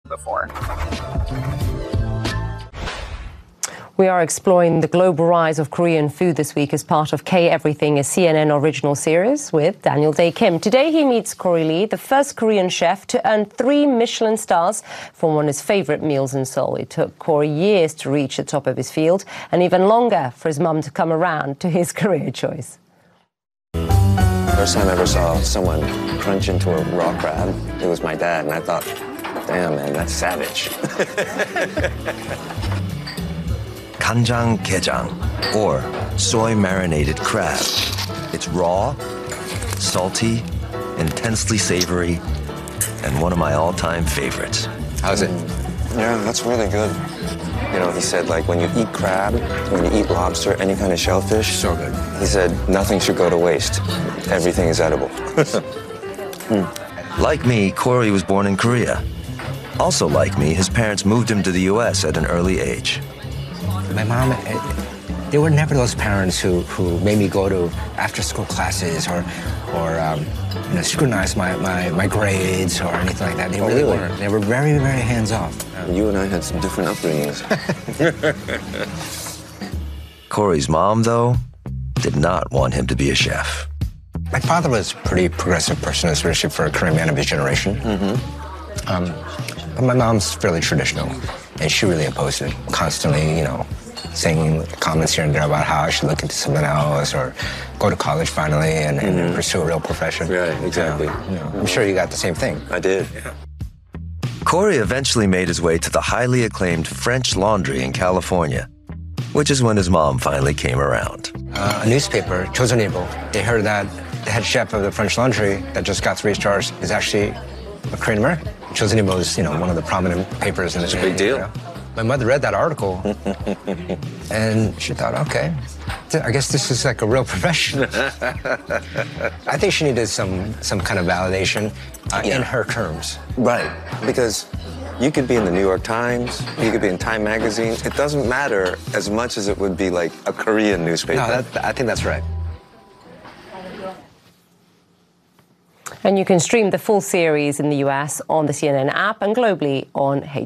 before. We are exploring the global rise of Korean food this week as part of K-Everything, a CNN original series with Daniel Dae Kim. Today he meets Corey Lee, the first Korean chef to earn 3 Michelin stars for one of his favourite meals in Seoul. It took Corey years to reach the top of his field and even longer for his mum to come around to his career choice. First time I ever saw someone crunch into a raw crab, it was my dad, and I thought, damn, man, that's savage. Kanjang Gejang, or soy marinated crab. It's raw, salty, intensely savory, and one of my all-time favorites. How's it? Yeah, that's really good. You know, he said, like, when you eat crab, when you eat lobster, any kind of shellfish, So good. he said, nothing should go to waste. Everything is edible. Like me, Corey was born in Korea. Also like me, his parents moved him to the U.S. at an early age. My mom, they were never those parents who made me go to after-school classes or scrutinize my grades or anything like that. They really weren't. They were very, very hands-off. You and I had some different upbringings. Corey's mom, though, did not want him to be a chef. My father was a pretty progressive person, especially for a Korean man of his generation. But my mom's fairly traditional, and she really opposed it, constantly, you know, saying comments here and there about how I should look into something else or go to college finally and pursue a real profession. Right, exactly. I'm sure you got the same thing. I did, yeah. Corey eventually made his way to the highly acclaimed French Laundry in California, which is when his mom finally came around. A newspaper, Joseonilbo, they heard that the head chef of the French Laundry that just got 3 stars is actually a Korean American. Joseonilbo is, you know, one of the prominent papers in the It's a big deal. You know. My mother read that article, and she thought, okay, I guess this is like a real profession. I think she needed some kind of validation in her terms. Right, because you could be in the New York Times, you could be in Time Magazine. It doesn't matter as much as it would be like a Korean newspaper. No, I think that's right. And you can stream the full series in the US on the CNN app and globally on